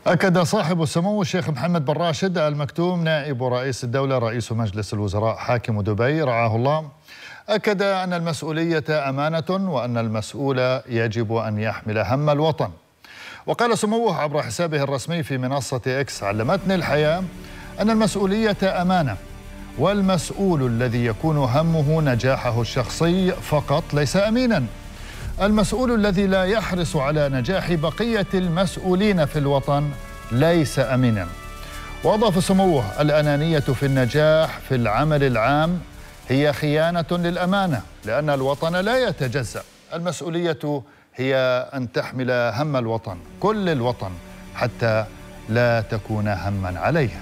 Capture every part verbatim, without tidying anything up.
أكد صاحب السمو الشيخ محمد بن راشد آل مكتوم نائب رئيس الدولة رئيس مجلس الوزراء حاكم دبي رعاه الله، أكد أن المسؤولية أمانة وأن المسؤول يجب أن يحمل هم الوطن. وقال سموه عبر حسابه الرسمي في منصة إكس: علمتني الحياة أن المسؤولية أمانة، والمسؤول الذي يكون همه نجاحه الشخصي فقط ليس أمينا. المسؤول الذي لا يحرص على نجاح بقية المسؤولين في الوطن ليس أمينا. وأضاف سموه: الأنانية في النجاح في العمل العام هي خيانة للأمانة، لأن الوطن لا يتجزأ. المسؤولية هي أن تحمل هم الوطن، كل الوطن، حتى لا تكون هما عليها.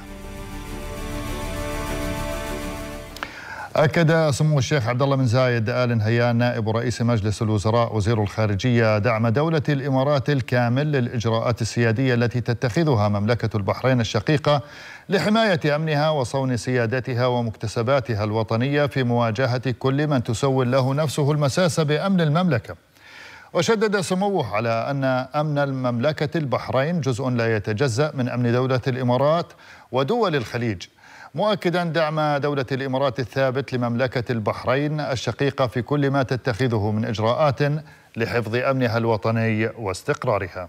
أكد سمو الشيخ عبد الله بن زايد آل نهيان نائب رئيس مجلس الوزراء وزير الخارجية دعم دولة الإمارات الكامل للإجراءات السيادية التي تتخذها مملكة البحرين الشقيقة لحماية أمنها وصون سيادتها ومكتسباتها الوطنية في مواجهة كل من تسول له نفسه المساس بأمن المملكة. وشدد سموه على أن أمن المملكة البحرين جزء لا يتجزأ من أمن دولة الإمارات ودول الخليج، مؤكدا دعم دولة الإمارات الثابت لمملكة البحرين الشقيقة في كل ما تتخذه من إجراءات لحفظ أمنها الوطني واستقرارها.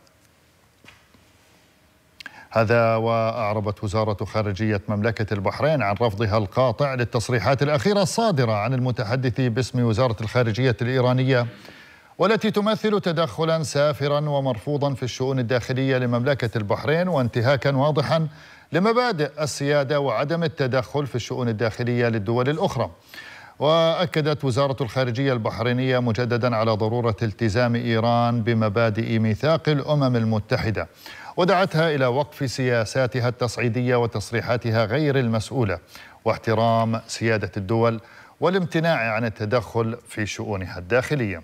هذا وأعربت وزارة خارجية مملكة البحرين عن رفضها القاطع للتصريحات الأخيرة الصادرة عن المتحدث باسم وزارة الخارجية الإيرانية، والتي تمثل تدخلا سافرا ومرفوضا في الشؤون الداخلية لمملكة البحرين وانتهاكا واضحا لمبادئ السيادة وعدم التدخل في الشؤون الداخلية للدول الأخرى. وأكدت وزارة الخارجية البحرينية مجددا على ضرورة التزام إيران بمبادئ ميثاق الأمم المتحدة، ودعتها إلى وقف سياساتها التصعيدية وتصريحاتها غير المسؤولة واحترام سيادة الدول والامتناع عن التدخل في شؤونها الداخلية.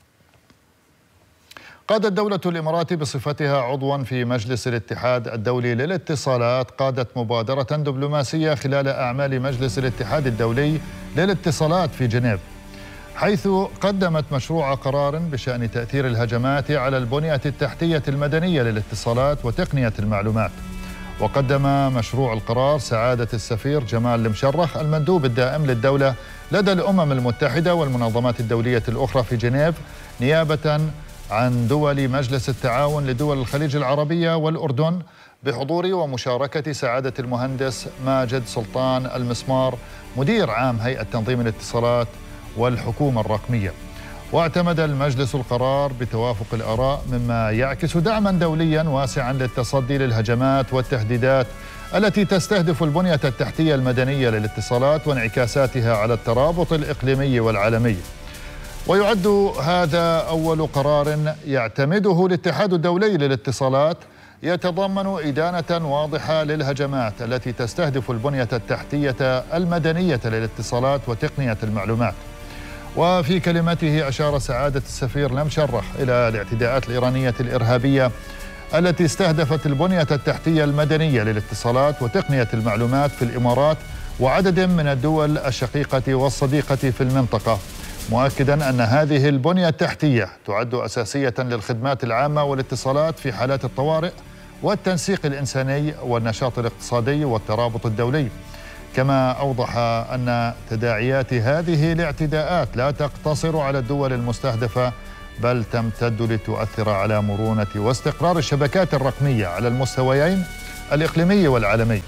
قادت دولة الإمارات بصفتها عضوا في مجلس الاتحاد الدولي للاتصالات قادت مبادرة دبلوماسية خلال أعمال مجلس الاتحاد الدولي للاتصالات في جنيف، حيث قدمت مشروع قرار بشأن تأثير الهجمات على البنية التحتية المدنية للاتصالات وتقنية المعلومات. وقدم مشروع القرار سعادة السفير جمال المشرخ المندوب الدائم للدولة لدى الأمم المتحدة والمنظمات الدولية الأخرى في جنيف، نيابة عن دول مجلس التعاون لدول الخليج العربية والأردن، بحضور ومشاركة سعادة المهندس ماجد سلطان المسمار مدير عام هيئة تنظيم الاتصالات والحكومة الرقمية. واعتمد المجلس القرار بتوافق الآراء، مما يعكس دعما دوليا واسعا للتصدي للهجمات والتهديدات التي تستهدف البنية التحتية المدنية للاتصالات وانعكاساتها على الترابط الإقليمي والعالمي. ويعد هذا أول قرار يعتمده الاتحاد الدولي للاتصالات يتضمن إدانة واضحة للهجمات التي تستهدف البنية التحتية المدنية للاتصالات وتقنية المعلومات. وفي كلمته أشار سعادة السفير المشرخ إلى الاعتداءات الإيرانية الإرهابية التي استهدفت البنية التحتية المدنية للاتصالات وتقنية المعلومات في الإمارات وعدد من الدول الشقيقة والصديقة في المنطقة، مؤكدا أن هذه البنية التحتية تعد أساسية للخدمات العامة والاتصالات في حالات الطوارئ والتنسيق الإنساني والنشاط الاقتصادي والترابط الدولي. كما أوضح أن تداعيات هذه الاعتداءات لا تقتصر على الدول المستهدفة، بل تمتد لتؤثر على مرونة واستقرار الشبكات الرقمية على المستويين الإقليمي والعالمي.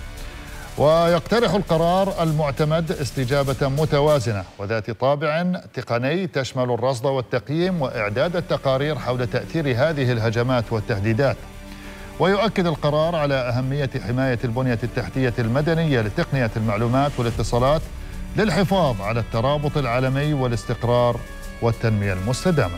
ويقترح القرار المعتمد استجابة متوازنة وذات طابع تقني تشمل الرصد والتقييم وإعداد التقارير حول تأثير هذه الهجمات والتهديدات. ويؤكد القرار على أهمية حماية البنية التحتية المدنية لتقنية المعلومات والاتصالات للحفاظ على الترابط العالمي والاستقرار والتنمية المستدامة.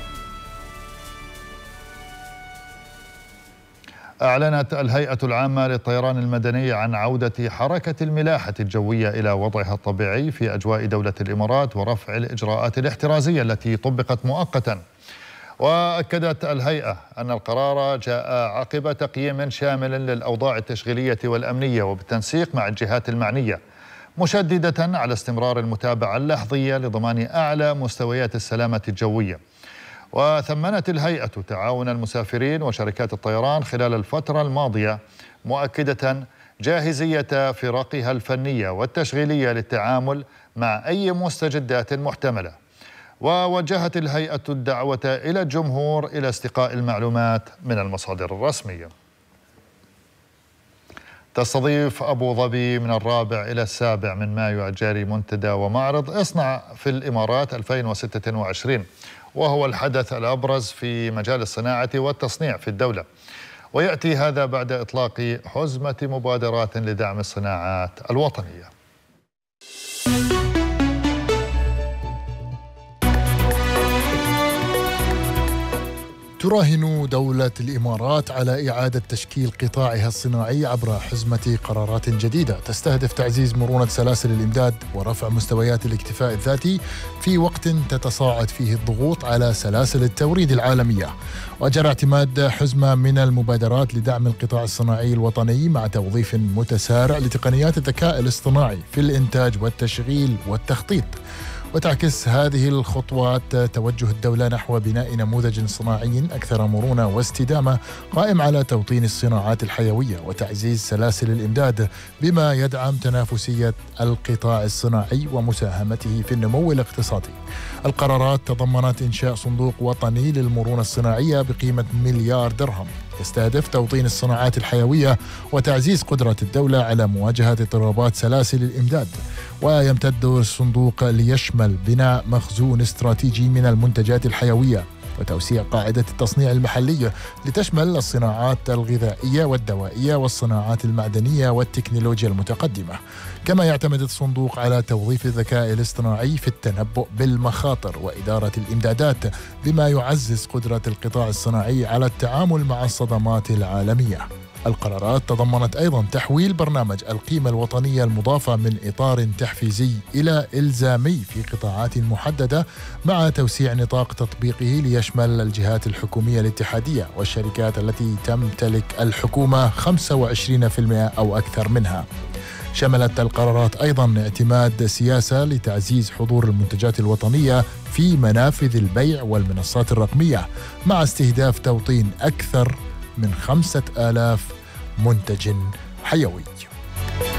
أعلنت الهيئة العامة للطيران المدني عن عودة حركة الملاحة الجوية إلى وضعها الطبيعي في أجواء دولة الإمارات ورفع الإجراءات الاحترازية التي طبقت مؤقتا. وأكدت الهيئة أن القرار جاء عقب تقييم شامل للأوضاع التشغيلية والأمنية وبالتنسيق مع الجهات المعنية، مشددة على استمرار المتابعة اللحظية لضمان أعلى مستويات السلامة الجوية. وثمنت الهيئة تعاون المسافرين وشركات الطيران خلال الفترة الماضية، مؤكدة جاهزية فرقها الفنية والتشغيلية للتعامل مع أي مستجدات محتملة. ووجهت الهيئة الدعوة إلى الجمهور إلى استقاء المعلومات من المصادر الرسمية. تستضيف أبو ظبي من الرابع إلى السابع من مايو الجاري منتدى ومعرض اصنع في الإمارات ألفين وستة وعشرين، وهو الحدث الأبرز في مجال الصناعة والتصنيع في الدولة، ويأتي هذا بعد إطلاق حزمة مبادرات لدعم الصناعات الوطنية. تراهن دولة الإمارات على إعادة تشكيل قطاعها الصناعي عبر حزمة قرارات جديدة تستهدف تعزيز مرونة سلاسل الإمداد ورفع مستويات الاكتفاء الذاتي في وقت تتصاعد فيه الضغوط على سلاسل التوريد العالمية. وجرى اعتماد حزمة من المبادرات لدعم القطاع الصناعي الوطني مع توظيف متسارع لتقنيات الذكاء الاصطناعي في الإنتاج والتشغيل والتخطيط. وتعكس هذه الخطوات توجه الدولة نحو بناء نموذج صناعي أكثر مرونة واستدامة قائم على توطين الصناعات الحيوية وتعزيز سلاسل الإمداد بما يدعم تنافسية القطاع الصناعي ومساهمته في النمو الاقتصادي. القرارات تضمنت إنشاء صندوق وطني للمرونة الصناعية بقيمة مليار درهم يستهدف توطين الصناعات الحيوية وتعزيز قدرة الدولة على مواجهة اضطرابات سلاسل الإمداد. ويمتد الصندوق ليشمل بناء مخزون استراتيجي من المنتجات الحيوية وتوسيع قاعدة التصنيع المحلي لتشمل الصناعات الغذائية والدوائية والصناعات المعدنية والتكنولوجيا المتقدمة. كما يعتمد الصندوق على توظيف الذكاء الاصطناعي في التنبؤ بالمخاطر وإدارة الإمدادات بما يعزز قدرة القطاع الصناعي على التعامل مع الصدمات العالمية. القرارات تضمنت أيضا تحويل برنامج القيمة الوطنية المضافة من إطار تحفيزي إلى إلزامي في قطاعات محددة مع توسيع نطاق تطبيقه ليشمل الجهات الحكومية الاتحادية والشركات التي تمتلك الحكومة خمسة وعشرين بالمئة أو أكثر منها. شملت القرارات أيضا اعتماد سياسة لتعزيز حضور المنتجات الوطنية في منافذ البيع والمنصات الرقمية مع استهداف توطين أكثر من خمسة آلاف منتج حيوي.